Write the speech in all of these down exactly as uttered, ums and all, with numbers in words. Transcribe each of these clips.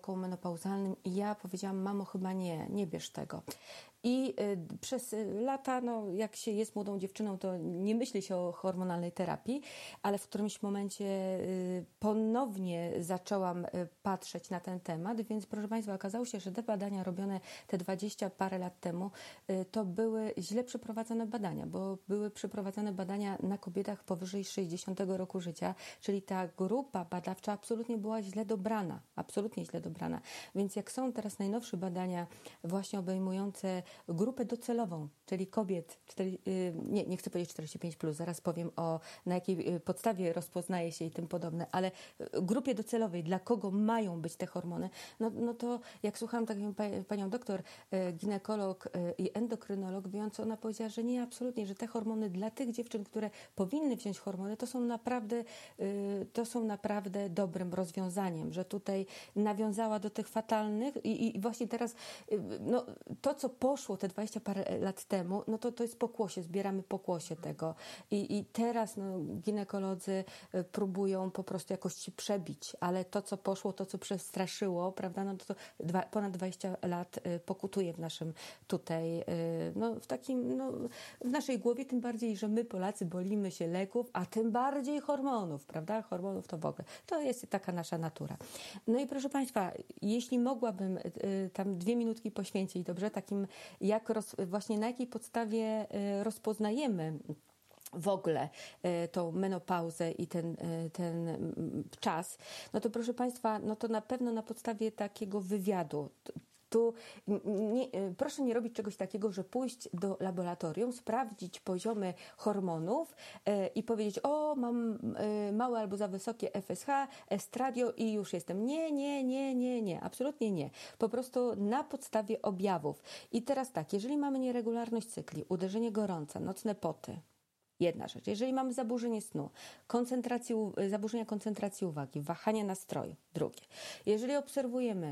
okołomenopauzalnym i ja powiedziałam: mamo, chyba nie, nie bierz tego. I y, przez lata, no, jak się jest młodą dziewczyną, to nie myśli się o hormonalnej terapii, ale w którymś momencie y, ponownie zaczęłam y, patrzeć na ten temat, więc proszę Państwa, okazało się, że te badania robione te dwadzieścia parę lat temu, y, to były źle przeprowadzone badania, bo były przeprowadzane badania na kobietach powyżej sześćdziesiątego roku życia, czyli ta grupa badawcza absolutnie była źle dobrana, absolutnie źle dobrana. Więc jak są teraz najnowsze badania właśnie obejmujące grupę docelową, czyli kobiet, cztery, nie, nie chcę powiedzieć czterdzieści pięć plus, zaraz powiem o na jakiej podstawie rozpoznaje się i tym podobne, ale grupie docelowej, dla kogo mają być te hormony, no, no to jak słucham taką panią doktor, ginekolog i endokrynolog, mówiąc, ona powiedziała, że nie, absolutnie, że te hormony dla tych dziewczyn, które powinny wziąć hormony, to są naprawdę, to są naprawdę dobrym rozwiązaniem, że tutaj nawiązała do tych fatalnych i, i właśnie teraz no, to, co poszło te dwadzieścia parę lat temu, no to to jest pokłosie, zbieramy pokłosie tego. I, i teraz no, ginekolodzy próbują po prostu jakoś się przebić, ale to, co poszło, to, co przestraszyło, prawda, no to, to dwa, ponad dwadzieścia lat pokutuje w naszym tutaj, no w takim, no w naszej głowie, tym bardziej, że my Polacy bolimy się leków, a tym bardziej hormonów, prawda, hormonów to w ogóle. To jest taka nasza natura. No i proszę Państwa, jeśli mogłabym tam dwie minutki poświęcić, dobrze, takim jak roz, właśnie na jakiej podstawie rozpoznajemy w ogóle tą menopauzę i ten, ten czas, no to proszę Państwa, no to na pewno na podstawie takiego wywiadu. Tu nie, proszę nie robić czegoś takiego, że pójść do laboratorium, sprawdzić poziomy hormonów e, i powiedzieć: o, mam e, małe albo za wysokie F S H, estradio i już jestem. Nie, nie, nie, nie, nie, absolutnie nie. Po prostu na podstawie objawów. I teraz tak, jeżeli mamy nieregularność cykli, uderzenie gorąca, nocne poty, jedna rzecz. Jeżeli mamy zaburzenie snu, koncentracji, zaburzenia koncentracji uwagi, wahania nastroju, drugie. Jeżeli obserwujemy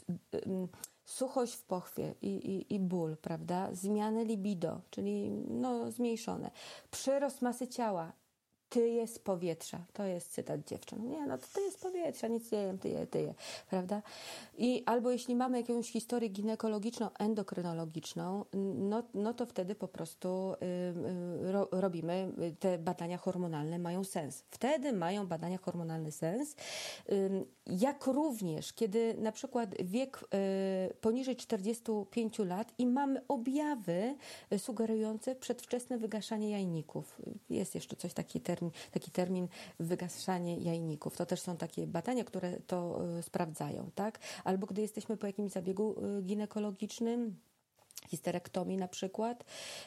suchość w pochwie i, i, i ból, prawda, zmiany libido, czyli no, zmniejszone, przyrost masy ciała, tyje z powietrza. To jest cytat dziewczyn. Nie, no to tyje z powietrza, nic nie jem, tyje, tyje, prawda? I albo jeśli mamy jakąś historię ginekologiczną, endokrynologiczną, no, no to wtedy po prostu y, y, ro, robimy, te badania hormonalne mają sens. Wtedy mają badania hormonalne sens. Y, jak również, kiedy na przykład wiek y, poniżej czterdziestu pięciu lat i mamy objawy sugerujące przedwczesne wygaszanie jajników. Jest jeszcze coś takiego, termin, taki termin wygaszanie jajników. To też są takie badania, które to y, sprawdzają, tak? Albo gdy jesteśmy po jakimś zabiegu y, ginekologicznym, histerektomii na przykład.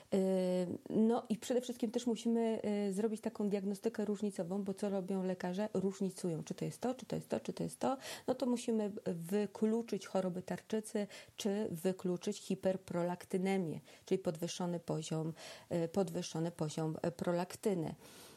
No i przede wszystkim też musimy zrobić taką diagnostykę różnicową, bo co robią lekarze? Różnicują, czy to jest to, czy to jest to, czy to jest to. No to musimy wykluczyć choroby tarczycy, czy wykluczyć hiperprolaktynemię, czyli podwyższony poziom, podwyższony poziom prolaktyny.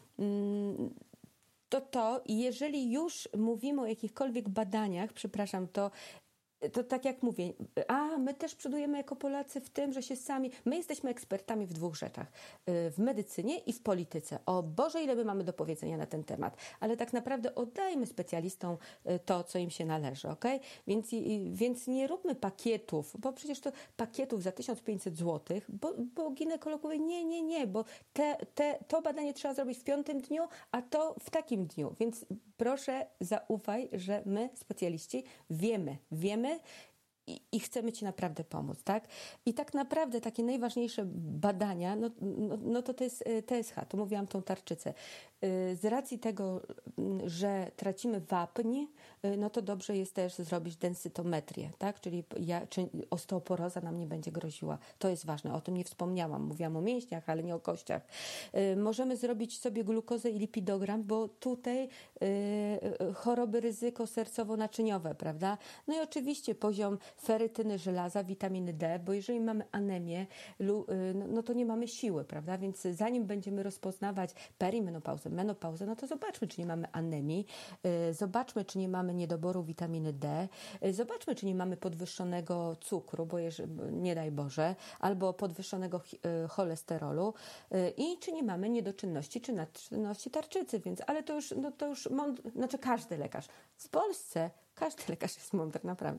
To to, jeżeli już mówimy o jakichkolwiek badaniach, przepraszam, to To tak jak mówię, a my też przodujemy jako Polacy w tym, że się sami, my jesteśmy ekspertami w dwóch rzeczach, w medycynie i w polityce. O Boże, ile my mamy do powiedzenia na ten temat, ale tak naprawdę oddajmy specjalistom to, co im się należy, okej? Więc, więc nie róbmy pakietów, bo przecież to pakietów za tysiąc pięćset złotych, bo, bo ginekolog mówi, nie, nie, nie, bo te, te, to badanie trzeba zrobić w piątym dniu, a to w takim dniu, więc proszę zaufaj, że my, specjaliści, wiemy, wiemy, I, i chcemy Ci naprawdę pomóc, tak? I tak naprawdę takie najważniejsze badania, no, no, no to to jest T S H, tu mówiłam tą tarczycę. Z racji tego, że tracimy wapń, no to dobrze jest też zrobić densytometrię, tak? Czyli ja, czy osteoporoza nam nie będzie groziła. To jest ważne, o tym nie wspomniałam. Mówiłam o mięśniach, ale nie o kościach. Możemy zrobić sobie glukozę i lipidogram, bo tutaj choroby ryzyko sercowo-naczyniowe, prawda? No i oczywiście poziom ferytyny, żelaza, witaminy D, bo jeżeli mamy anemię, no to nie mamy siły, prawda? Więc zanim będziemy rozpoznawać perimenopauzę, menopauzę, no to zobaczmy, czy nie mamy anemii, zobaczmy, czy nie mamy niedoboru witaminy D, zobaczmy, czy nie mamy podwyższonego cukru, bo jeżeli, nie daj Boże, albo podwyższonego cholesterolu i czy nie mamy niedoczynności czy nadczynności tarczycy, więc, ale to już, no to już, mąd... znaczy każdy lekarz w Polsce, każdy lekarz jest mądry, naprawdę.